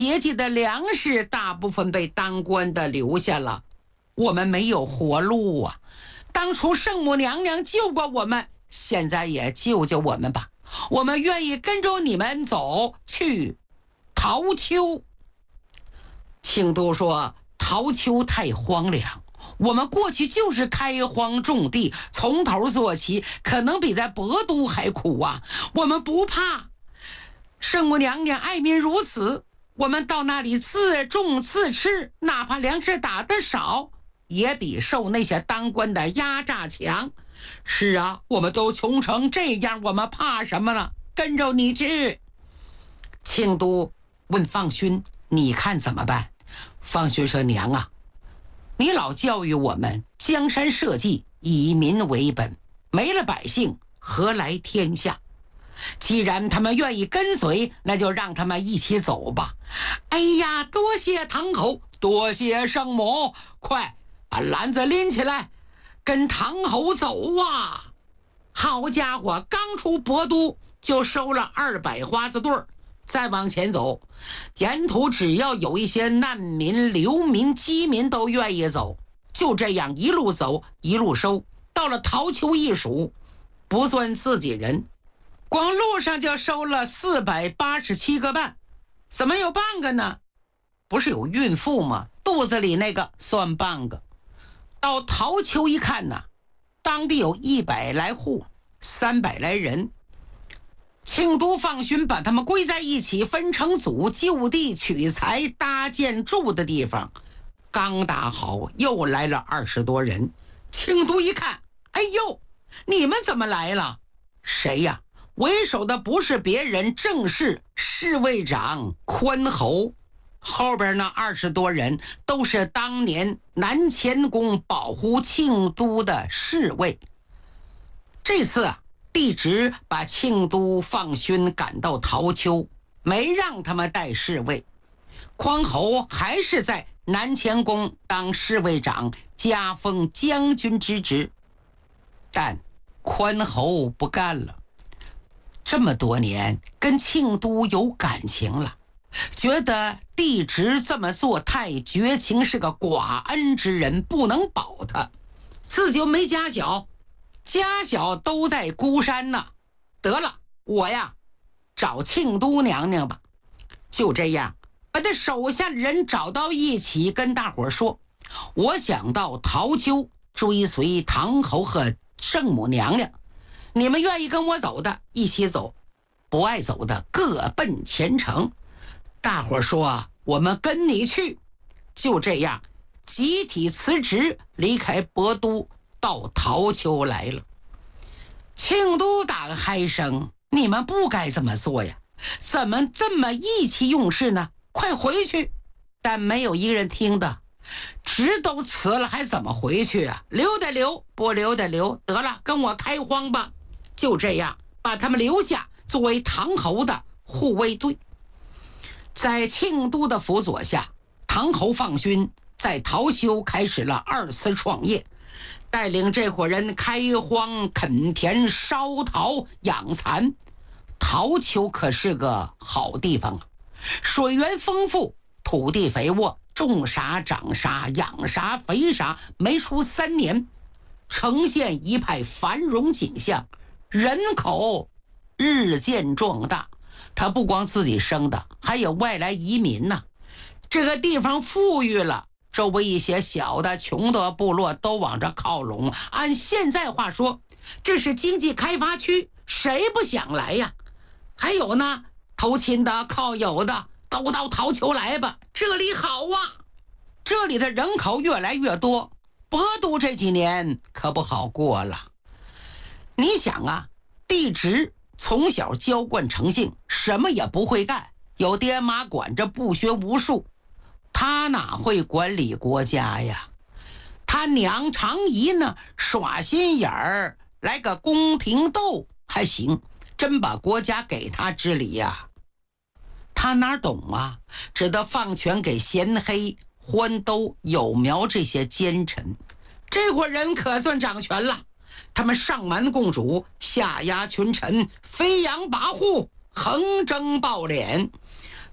节气的粮食大部分被当官的留下了，我们没有活路啊！当初圣母娘娘救过我们，现在也救救我们吧！我们愿意跟着你们走去陶丘。庆都说：陶丘太荒凉，我们过去就是开荒种地，从头做起，可能比在博都还苦啊！我们不怕，圣母娘娘爱民如此，我们到那里自种自吃，哪怕粮食打得少，也比受那些当官的压榨强。是啊，我们都穷成这样，我们怕什么呢？跟着你去。庆都问放勋：你看怎么办？放勋说：娘啊，你老教育我们江山社稷，以民为本，没了百姓，何来天下？既然他们愿意跟随，那就让他们一起走吧。哎呀，多谢唐侯，多谢圣母，快把篮子拎起来，跟唐侯走啊！好家伙，刚出博都就收了200花子队儿，再往前走，沿途只要有一些难民、流民、饥民都愿意走，就这样一路走一路收，到了陶丘一数，不算自己人，光路上就收了487个半。怎么有半个呢？不是有孕妇吗？肚子里那个算半个。到陶丘一看呢，当地有100来户，300来人。庆都放勋把他们归在一起，分成组，就地取材，搭建住的地方。刚搭好，又来了20多人。庆都一看，哎呦，你们怎么来了？谁呀？为首的不是别人，正是侍卫长宽侯。后边那20多人都是当年南乾宫保护庆都的侍卫。这次啊，帝职把庆都放勋赶到陶丘，没让他们带侍卫。宽侯还是在南乾宫当侍卫长，加封将军之职。但宽侯不干了，这么多年跟庆都有感情了，觉得帝职这么做太绝情，是个寡恩之人，不能保他，自己没家小，家小都在孤山呢。得了，我呀找庆都娘娘吧。就这样把他手下的人找到一起，跟大伙说：我想到陶丘追随唐侯和圣母娘娘，你们愿意跟我走的一起走，不爱走的各奔前程。大伙说：我们跟你去。就这样集体辞职，离开博都，到陶丘来了。庆都打个嗨声：你们不该这么做呀，怎么这么意气用事呢？快回去！但没有一个人听的，职都辞了还怎么回去啊？留得留，不留得留，得了，跟我开荒吧。就这样把他们留下，作为唐侯的护卫队。在庆都的辅佐下，唐侯放勋在陶丘开始了2次创业，带领这伙人开荒垦田、烧陶养蚕。陶丘可是个好地方啊，水源丰富，土地肥沃，种啥长啥，养啥肥啥，没出3年呈现一派繁荣景象，人口日渐壮大。他不光自己生的，还有外来移民呢。这个地方富裕了，周围一些小的穷的部落都往这靠拢。按现在话说，这是经济开发区，谁不想来呀？还有呢，投亲的靠友的都到陶丘来吧，这里好啊。这里的人口越来越多，博都这几年可不好过了。你想啊，帝职从小娇惯成性，什么也不会干，有爹妈管着，不学无术，他哪会管理国家呀？他娘常姨呢，耍心眼儿，来个宫廷斗还行，真把国家给他治理呀，他哪懂啊？只得放权给鲜黑、欢兜、有苗这些奸臣。这伙人可算掌权了，他们上瞒共主，下压群臣，飞扬跋扈，横征暴敛。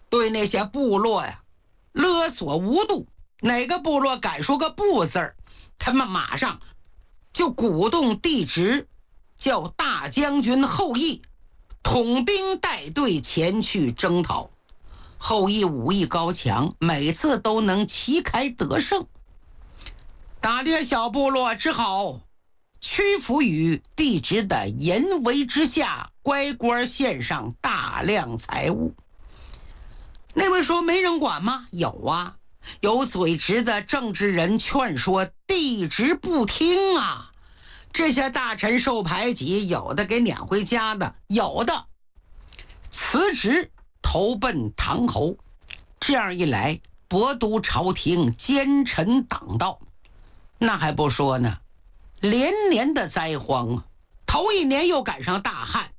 对那些部落呀勒索无度，哪个部落敢说个不字儿，他们马上就鼓动帝职，叫大将军后羿统兵带队前去征讨。后羿武艺高强，每次都能旗开得胜，打猎小部落只好屈服于帝职的淫威之下，乖乖献上大量财物。那位说没人管吗？有啊，有嘴直的政治人劝说帝职不听啊，这些大臣受排挤，有的给撵回家的，有的辞职投奔唐侯。这样一来，博都朝廷奸臣党道，那还不说呢，连年的灾荒啊，头一年又赶上大旱，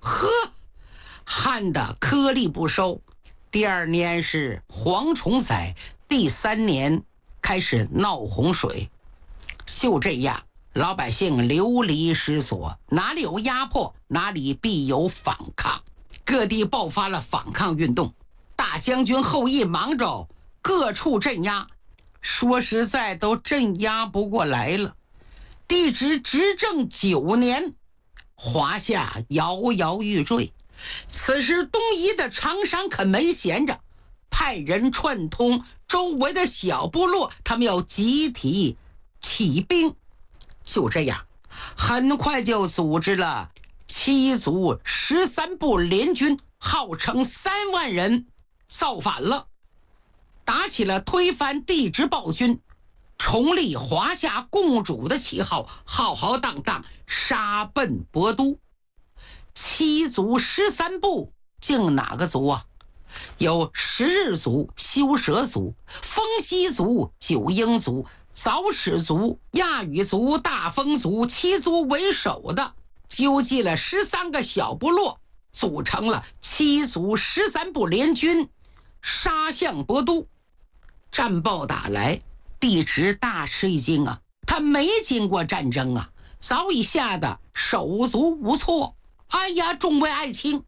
旱的颗粒不收。第二年是蝗虫灾，第三年开始闹洪水。就这样，老百姓流离失所，哪里有压迫，哪里必有反抗，各地爆发了反抗运动。大将军后羿忙着各处镇压，说实在都镇压不过来了。帝职执政9年，华夏摇摇欲坠。此时东夷的常山可没闲着，派人串通周围的小部落，他们要集体起兵。就这样，很快就组织了7族13部联军，号称3万人造反了，打起了推翻帝职暴君，重立华夏共主的旗号，浩浩荡荡杀奔博都。7族13部竟哪个族啊？有10日族、修蛇族、风息族、九婴族、早始族、亚语族、大风族，7族为首的纠集了13个小部落，组成了7族13部联军，杀向博都。战报打来，帝职大吃一惊啊，他没经过战争啊，早已吓得手足无措。哎呀，众位爱卿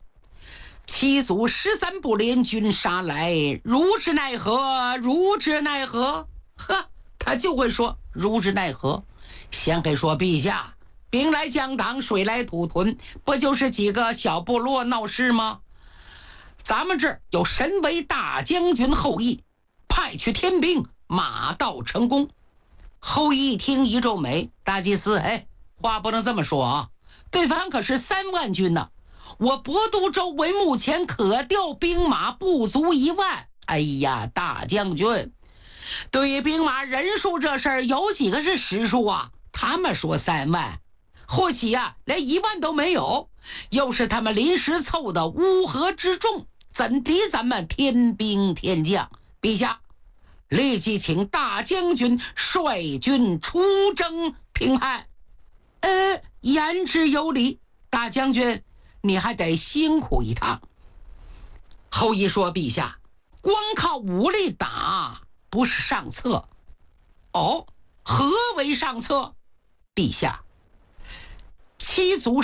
，7族13部联军杀来，如之奈何？如之奈何？他就会说如之奈何。先黑说，陛下，兵来将挡，水来土屯，不就是几个小部落闹事吗？咱们这儿有神为大将军后羿，派去天兵，马到成功。后羿一听一皱眉，大祭司，话不能这么说啊，对方可是3万军呢，我博都周围目前可调兵马不足1万。哎呀，大将军，对于兵马人数这事儿，有几个是实数啊？他们说3万，或许连1万都没有，又是他们临时凑的乌合之众，怎敌咱们天兵天将？陛下，立即请大将军率军出征平叛。言之有理，大将军你还得辛苦一趟。后羿说，陛下，光靠武力打不是上策。何为上策？陛下，7族